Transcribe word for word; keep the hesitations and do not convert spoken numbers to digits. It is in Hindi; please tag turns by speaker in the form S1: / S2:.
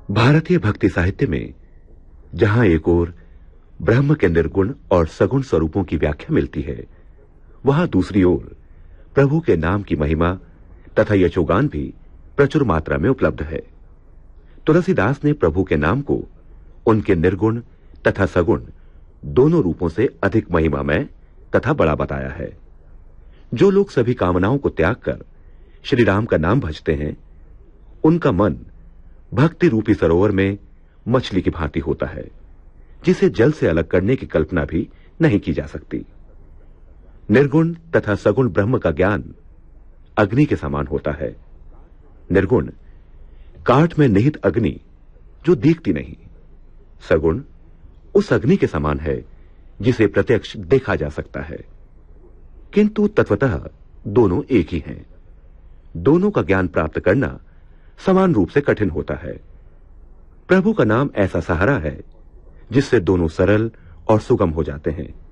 S1: भारतीय भक्ति साहित्य में जहां एक ओर ब्रह्म के निर्गुण और सगुण स्वरूपों की व्याख्या मिलती है, वहां दूसरी ओर प्रभु के नाम की महिमा तथा यशोगान भी प्रचुर मात्रा में उपलब्ध है। तुलसीदास ने प्रभु के नाम को उनके निर्गुण तथा सगुण दोनों रूपों से अधिक महिमामय तथा बड़ा बताया है। जो लोग सभी कामनाओं को त्याग कर श्री राम का नाम भजते हैं, उनका मन भक्ति रूपी सरोवर में मछली की भांति होता है, जिसे जल से अलग करने की कल्पना भी नहीं की जा सकती। निर्गुण तथा सगुण ब्रह्म का ज्ञान अग्नि के समान होता है। निर्गुण काठ में निहित अग्नि जो दिखती नहीं, सगुण उस अग्नि के समान है जिसे प्रत्यक्ष देखा जा सकता है। किंतु तत्वतः दोनों एक ही हैं। दोनों का ज्ञान प्राप्त करना समान रूप से कठिन होता है। प्रभु का नाम ऐसा सहारा है जिससे दोनों सरल और सुगम हो जाते हैं।